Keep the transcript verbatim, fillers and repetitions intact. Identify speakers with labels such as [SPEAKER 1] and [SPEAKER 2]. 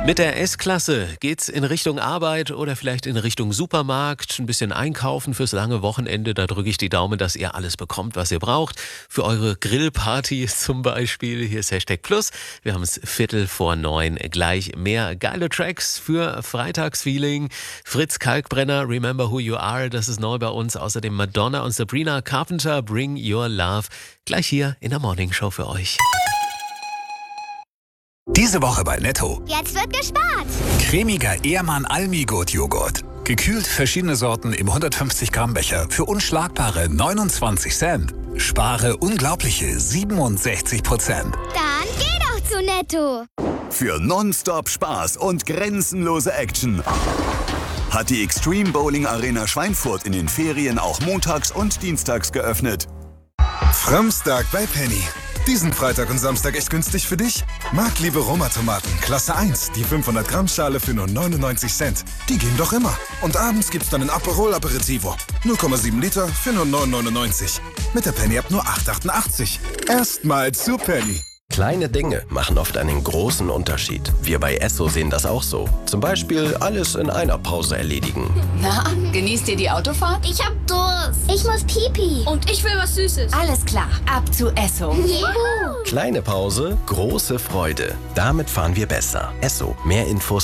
[SPEAKER 1] Mit der S-Klasse geht's in Richtung Arbeit oder vielleicht in Richtung Supermarkt, ein bisschen einkaufen fürs lange Wochenende. Da drücke ich die Daumen, dass ihr alles bekommt, was ihr braucht. Für eure Grillparty zum Beispiel. Hier ist Hashtag Plus. Wir haben es Viertel vor neun. Gleich mehr geile Tracks für Freitagsfeeling. Fritz Kalkbrenner, Remember Who You Are, das ist neu bei uns. Außerdem Madonna und Sabrina Carpenter, Bring Your Love. Gleich hier in der Morning Show für euch.
[SPEAKER 2] Diese Woche bei Netto.
[SPEAKER 3] Jetzt wird gespart.
[SPEAKER 2] Cremiger Ehrmann Almigurt Joghurt. Gekühlt verschiedene Sorten im hundertfünfzig Gramm Becher für unschlagbare neunundzwanzig Cent. Spare unglaubliche siebenundsechzig Prozent.
[SPEAKER 3] Dann geh doch zu Netto.
[SPEAKER 4] Für nonstop Spaß und grenzenlose Action hat die Extreme Bowling Arena Schweinfurt in den Ferien auch montags und dienstags geöffnet.
[SPEAKER 5] Framstag bei Penny. Diesen Freitag und Samstag echt günstig für dich? Marktliebe Roma-Tomaten, Klasse eins, die fünfhundert Gramm Schale für nur neunundneunzig Cent. Die gehen doch immer. Und abends gibt's dann ein Aperol Aperitivo. null Komma sieben Liter für nur neun neunundneunzig. Mit der Penny-App nur acht achtundachtzig. Erstmal zu Penny.
[SPEAKER 6] Kleine Dinge machen oft einen großen Unterschied. Wir bei Esso sehen das auch so. Zum Beispiel alles in einer Pause erledigen.
[SPEAKER 7] Na, genießt ihr die Autofahrt?
[SPEAKER 3] Ich hab Durst. Ich muss Pipi.
[SPEAKER 7] Und ich will was Süßes. Alles klar, ab zu Esso.
[SPEAKER 3] Juhu.
[SPEAKER 6] Kleine Pause, große Freude. Damit fahren wir besser. Esso, mehr Infos